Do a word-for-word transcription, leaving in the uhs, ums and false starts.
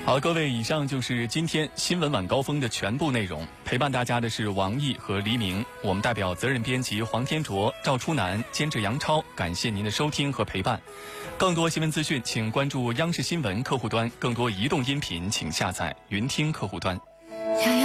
好，各位，以上就是今天新闻晚高峰的全部内容。陪伴大家的是王毅和黎明，我们代表责任编辑黄天卓、赵初南，监制杨超，感谢您的收听和陪伴。更多新闻资讯，请关注央视新闻客户端；更多移动音频，请下载云听客户端。